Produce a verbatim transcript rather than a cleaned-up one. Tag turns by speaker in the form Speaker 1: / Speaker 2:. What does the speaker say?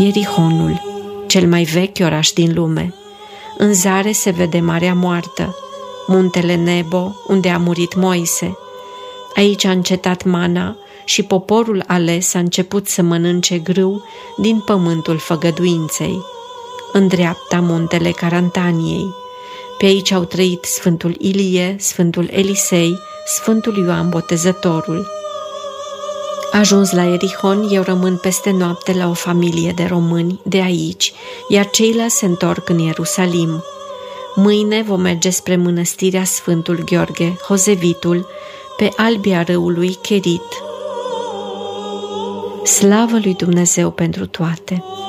Speaker 1: Ierihonul, cel mai vechi oraș din lume. În zare se vede Marea Moartă, muntele Nebo, unde a murit Moise. Aici a încetat mana și poporul ales a început să mănânce grâu din pământul făgăduinței. În dreapta muntele Carantaniei. Pe aici au trăit Sfântul Ilie, Sfântul Elisei, Sfântul Ioan Botezătorul. Ajuns la Ierihon, eu rămân peste noapte la o familie de români de aici, iar ceilalți se întorc în Ierusalim. Mâine vom merge spre mănăstirea Sfântul Gheorghe, Hozevitul, pe albia râului Cherit. Slavă lui Dumnezeu pentru toate!